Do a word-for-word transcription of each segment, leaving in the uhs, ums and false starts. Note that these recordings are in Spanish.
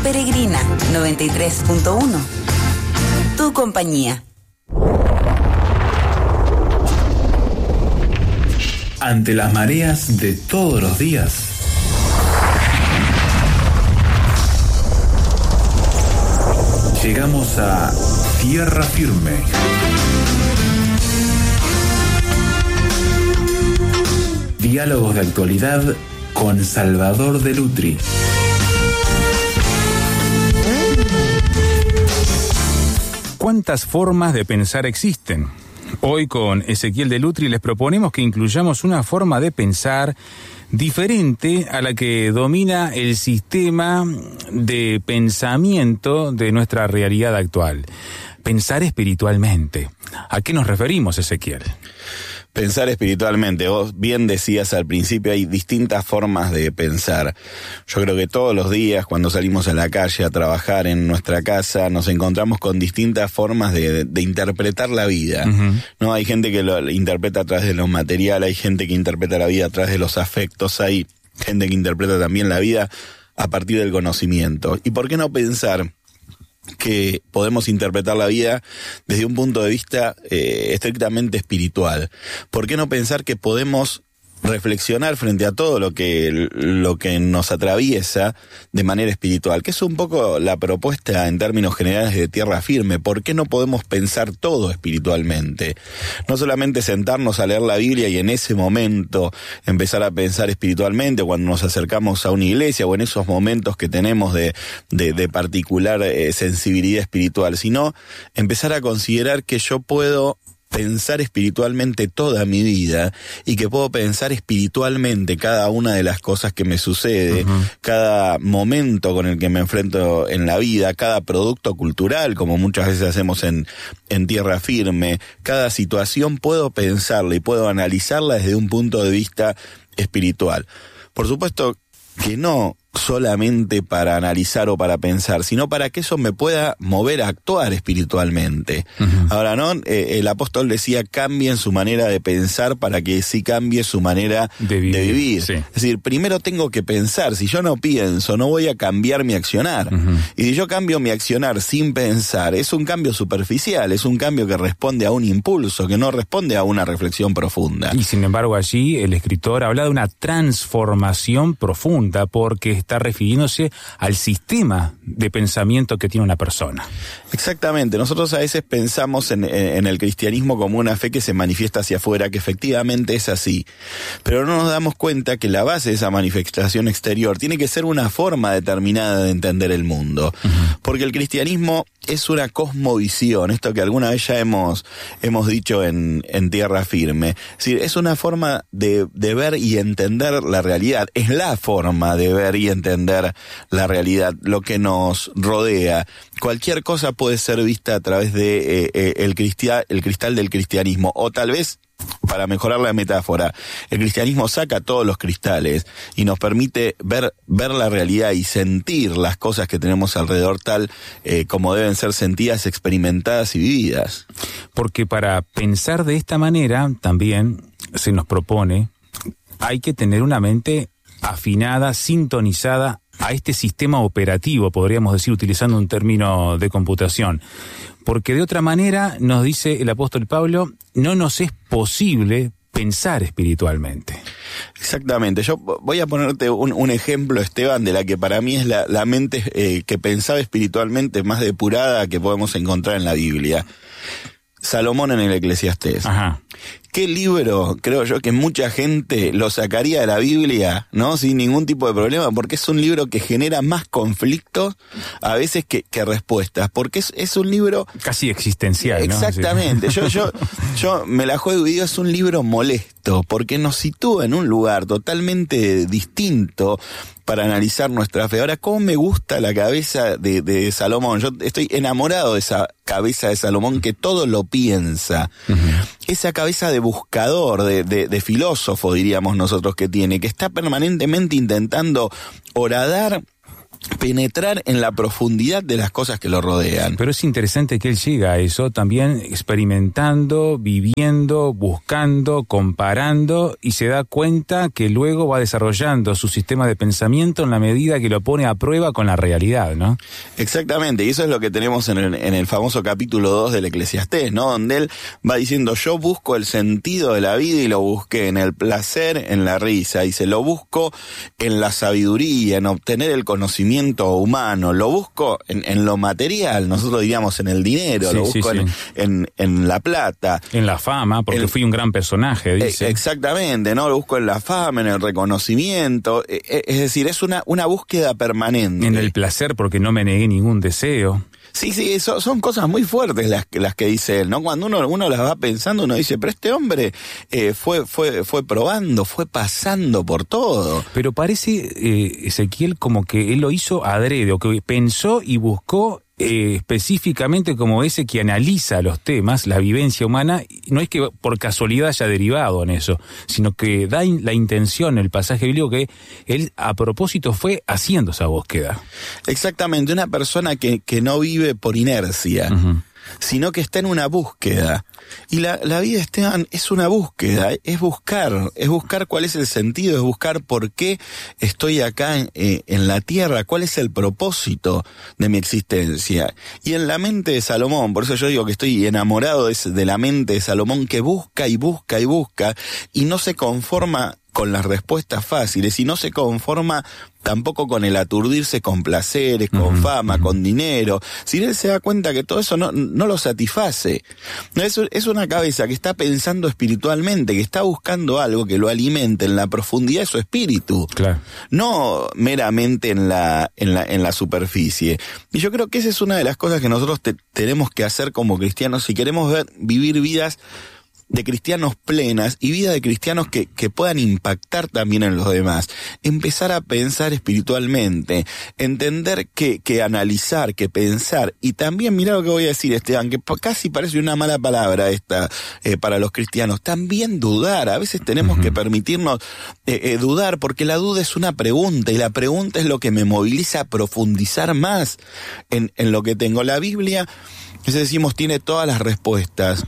Peregrina noventa y tres punto uno. Tu compañía. Ante las mareas de todos los días, llegamos a Tierra Firme. Diálogos de actualidad con Salvador de Lutri. ¿Cuántas formas de pensar existen? Hoy con Ezequiel de Lutri les proponemos que incluyamos una forma de pensar diferente a la que domina el sistema de pensamiento de nuestra realidad actual. Pensar espiritualmente. ¿A qué nos referimos, Ezequiel? Pensar espiritualmente. Vos bien decías al principio, hay distintas formas de pensar. Yo creo que todos los días cuando salimos a la calle a trabajar en nuestra casa nos encontramos con distintas formas de, de interpretar la vida. Uh-huh. ¿No? Hay gente que lo interpreta a través de lo material, hay gente que interpreta la vida a través de los afectos, hay gente que interpreta también la vida a partir del conocimiento. ¿Y por qué no pensar que podemos interpretar la vida desde un punto de vista eh, estrictamente espiritual? ¿Por qué no pensar que podemos reflexionar frente a todo lo que lo que nos atraviesa de manera espiritual? Que es un poco la propuesta en términos generales de Tierra Firme. ¿Por qué no podemos pensar todo espiritualmente? No solamente sentarnos a leer la Biblia y en ese momento empezar a pensar espiritualmente cuando nos acercamos a una iglesia o en esos momentos que tenemos de, de, de particular eh, sensibilidad espiritual, sino empezar a considerar que yo puedo pensar espiritualmente toda mi vida y que puedo pensar espiritualmente cada una de las cosas que me sucede, uh-huh. cada momento con el que me enfrento en la vida, cada producto cultural, como muchas veces hacemos en, en Tierra Firme, cada situación puedo pensarla y puedo analizarla desde un punto de vista espiritual. Por supuesto que no solamente para analizar o para pensar, sino para que eso me pueda mover a actuar espiritualmente. Uh-huh. Ahora, ¿no? Eh, el apóstol decía, cambien su manera de pensar para que sí cambie su manera de vivir. De vivir. Sí. Es decir, primero tengo que pensar. Si yo no pienso, no voy a cambiar mi accionar. Uh-huh. Y si yo cambio mi accionar sin pensar, es un cambio superficial, es un cambio que responde a un impulso, que no responde a una reflexión profunda. Y sin embargo allí el escritor habla de una transformación profunda, porque está refiriéndose al sistema de pensamiento que tiene una persona. Exactamente. Nosotros a veces pensamos en, en el cristianismo como una fe que se manifiesta hacia afuera, que efectivamente es así. Pero no nos damos cuenta que la base de esa manifestación exterior tiene que ser una forma determinada de entender el mundo. Uh-huh. Porque el cristianismo es una cosmovisión, esto que alguna vez ya hemos, hemos dicho en, en Tierra Firme. Es decir, es una forma de, de ver y entender la realidad. Es la forma de ver y entender la realidad, lo que nos rodea. Cualquier cosa puede ser vista a través de eh, eh, el, cristia, el cristal del cristianismo, o tal vez, para mejorar la metáfora, el cristianismo saca todos los cristales y nos permite ver, ver la realidad y sentir las cosas que tenemos alrededor tal eh, como deben ser sentidas, experimentadas y vividas. Porque para pensar de esta manera también se nos propone, hay que tener una mente afinada, sintonizada a este sistema operativo, podríamos decir, utilizando un término de computación. Porque de otra manera, nos dice el apóstol Pablo, no nos es posible pensar espiritualmente. Exactamente. Yo voy a ponerte un, un ejemplo, Esteban, de la que para mí es la, la mente eh, que pensaba espiritualmente más depurada que podemos encontrar en la Biblia. Salomón en el Eclesiastés. Ajá. ¿Qué libro, creo yo, que mucha gente lo sacaría de la Biblia, ¿no? Sin ningún tipo de problema, porque es un libro que genera más conflictos a veces que, que respuestas, porque es, es un libro casi existencial, exactamente, ¿no? Sí. yo, yo, yo me la juego y digo, es un libro molesto, porque nos sitúa en un lugar totalmente distinto para analizar nuestra fe. Ahora, ¿cómo me gusta la cabeza de, de Salomón? Yo estoy enamorado de esa cabeza de Salomón que todo lo piensa. Uh-huh. Esa cabeza de buscador, de, de, de filósofo, diríamos nosotros, que tiene, que está permanentemente intentando horadar penetrar en la profundidad de las cosas que lo rodean. Pero es interesante que él llega a eso también experimentando, viviendo, buscando, comparando, y se da cuenta que luego va desarrollando su sistema de pensamiento en la medida que lo pone a prueba con la realidad, ¿no? Exactamente, y eso es lo que tenemos en el, en el famoso capítulo dos del Eclesiastés, ¿no? Donde él va diciendo, yo busco el sentido de la vida y lo busqué en el placer, en la risa, y se lo busco en la sabiduría, en obtener el conocimiento humano, lo busco en, en lo material, nosotros diríamos en el dinero, sí, lo busco sí, sí. En, en, en la plata. En la fama, porque el, fui un gran personaje, dice. Exactamente, ¿no? Lo busco en la fama, en el reconocimiento, es decir, es una, una búsqueda permanente. En el placer, porque no me negué ningún deseo. Sí, sí, son, son cosas muy fuertes las, las que dice él, ¿no? Cuando uno, uno las va pensando, uno dice, pero este hombre eh, fue, fue, fue probando, fue pasando por todo. Pero parece, eh, Ezequiel, como que él lo hizo adrede, o que pensó y buscó eh, específicamente como ese que analiza los temas, la vivencia humana. No es que por casualidad haya derivado en eso, sino que da in, la intención, el pasaje bíblico, que él a propósito fue haciendo esa búsqueda. Exactamente, una persona que, que no vive por inercia, uh-huh. sino que está en una búsqueda. Y la, la vida, Esteban, es una búsqueda, es buscar, es buscar cuál es el sentido, es buscar por qué estoy acá en, eh, en la tierra, cuál es el propósito de mi existencia. Y en la mente de Salomón, por eso yo digo que estoy enamorado de, de la mente de Salomón, que busca y busca y busca, y no se conforma con las respuestas fáciles, y no se conforma tampoco con el aturdirse con placeres, con uh-huh, fama, uh-huh. con dinero. Si él se da cuenta que todo eso no, no lo satisface. Es, es una cabeza que está pensando espiritualmente, que está buscando algo que lo alimente en la profundidad de su espíritu. Claro. No meramente en la, en la, en la superficie. Y yo creo que esa es una de las cosas que nosotros te, tenemos que hacer como cristianos si queremos ver, vivir vidas de cristianos plenas y vida de cristianos que, que puedan impactar también en los demás. Empezar a pensar espiritualmente, entender que, que analizar, que pensar, y también, mirá lo que voy a decir, Esteban, que casi parece una mala palabra esta eh, para los cristianos, también dudar. A veces tenemos uh-huh. que permitirnos eh, eh, dudar, porque la duda es una pregunta, y la pregunta es lo que me moviliza a profundizar más en, en lo que tengo. La Biblia, es decimos, tiene todas las respuestas.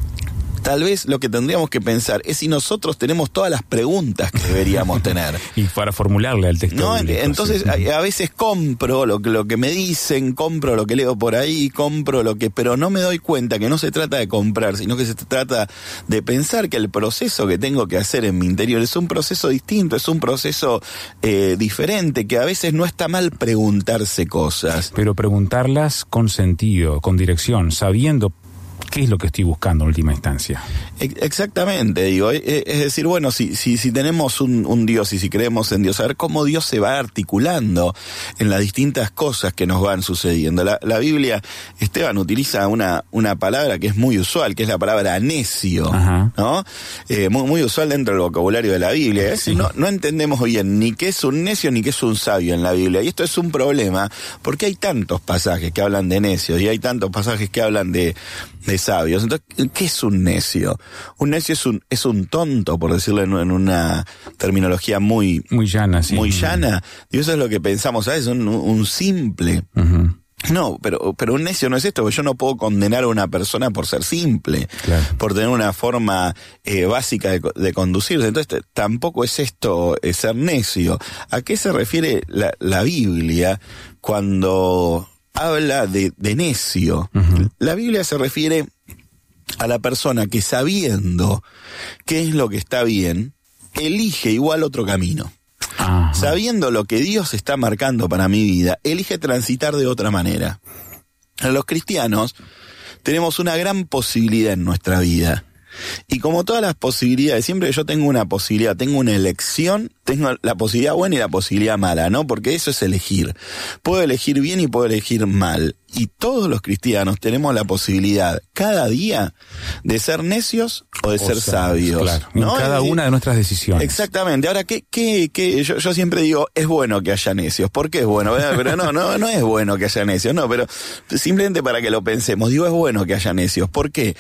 Tal vez lo que tendríamos que pensar es si nosotros tenemos todas las preguntas que deberíamos tener. Y para formularle al texto no, bíblico, entonces sí. a, a veces compro lo que, lo que me dicen, compro lo que leo por ahí, compro lo que... Pero no me doy cuenta que no se trata de comprar, sino que se trata de pensar que el proceso que tengo que hacer en mi interior es un proceso distinto, es un proceso eh, diferente, que a veces no está mal preguntarse cosas. Pero preguntarlas con sentido, con dirección, sabiendo ¿qué es lo que estoy buscando en última instancia? Exactamente, digo, es decir, bueno, si, si, si tenemos un, un Dios y si creemos en Dios, a ver cómo Dios se va articulando en las distintas cosas que nos van sucediendo. La, la Biblia, Esteban, utiliza una, una palabra que es muy usual, que es la palabra necio, Ajá. ¿no? Eh, muy, muy usual dentro del vocabulario de la Biblia. Es decir, sí. no, no entendemos bien ni qué es un necio ni qué es un sabio en la Biblia. Y esto es un problema, porque hay tantos pasajes que hablan de necios y hay tantos pasajes que hablan de, de sabios. Entonces, ¿qué es un necio? Un necio es un, es un tonto, por decirlo en, en una terminología muy... Muy llana, sí. Muy llana. Y eso es lo que pensamos, ¿sabes? Un, un simple. Uh-huh. No, pero, pero un necio no es esto, porque yo no puedo condenar a una persona por ser simple, claro. por tener una forma eh, básica de, de conducirse. Entonces, t- tampoco es esto eh, ser necio. ¿A qué se refiere la, la Biblia cuando habla de, de necio? Uh-huh. La Biblia se refiere a la persona que, sabiendo qué es lo que está bien, elige igual otro camino. Ajá. Sabiendo lo que Dios está marcando para mi vida, elige transitar de otra manera. Los cristianos tenemos una gran posibilidad en nuestra vida. Y como todas las posibilidades, siempre que yo tengo una posibilidad, tengo una elección, tengo la posibilidad buena y la posibilidad mala, ¿no? Porque eso es elegir. Puedo elegir bien y puedo elegir mal. Y todos los cristianos tenemos la posibilidad, cada día, de ser necios o de o ser sea, sabios. Claro, ¿no? En cada decir, una de nuestras decisiones. Exactamente. Ahora, ¿qué, qué, qué? Yo, yo siempre digo, es bueno que haya necios. ¿Por qué es bueno? Pero no, no, no es bueno que haya necios, no, pero simplemente para que lo pensemos. Digo, es bueno que haya necios. ¿Por qué?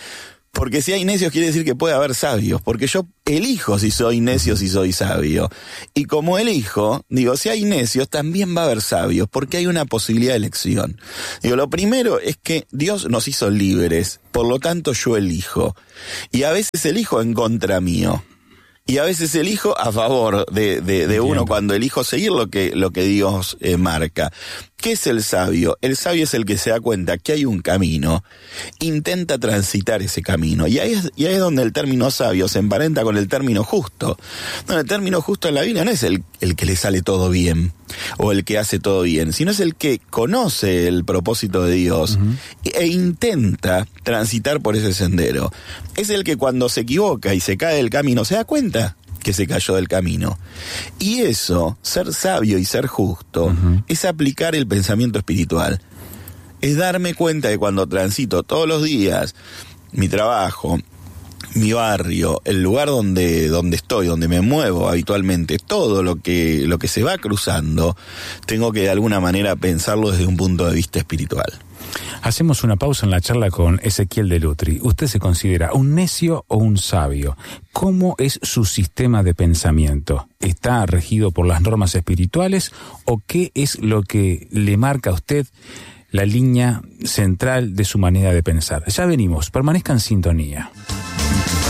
Porque si hay necios quiere decir que puede haber sabios, porque yo elijo si soy necio, si soy sabio. Y como elijo, digo, si hay necios también va a haber sabios, porque hay una posibilidad de elección. Digo, lo primero es que Dios nos hizo libres, por lo tanto yo elijo. Y a veces elijo en contra mío. Y a veces elijo a favor de, de, de uno cuando elijo seguir lo que, lo que Dios eh, marca. ¿Qué es el sabio? El sabio es el que se da cuenta que hay un camino, intenta transitar ese camino. Y ahí es, y ahí es donde el término sabio se emparenta con el término justo. No, el término justo en la Biblia no es el, el que le sale todo bien o el que hace todo bien, sino es el que conoce el propósito de Dios uh-huh. e intenta transitar por ese sendero. Es el que cuando se equivoca y se cae del camino se da cuenta que se cayó del camino. Y eso, ser sabio y ser justo, uh-huh. es aplicar el pensamiento espiritual. Es darme cuenta de cuando transito todos los días mi trabajo, mi barrio, el lugar donde, donde estoy, donde me muevo habitualmente, todo lo que, lo que se va cruzando, tengo que de alguna manera pensarlo desde un punto de vista espiritual. Hacemos una pausa en la charla con Ezequiel de Lutri. ¿Usted se considera un necio o un sabio? ¿Cómo es su sistema de pensamiento? ¿Está regido por las normas espirituales o qué es lo que le marca a usted la línea central de su manera de pensar? Ya venimos, permanezca en sintonía.